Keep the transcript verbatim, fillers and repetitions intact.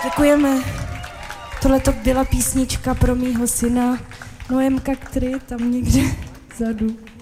Děkujeme. Tohle to byla písnička pro mýho syna Noemka, který je tam někde vzadu.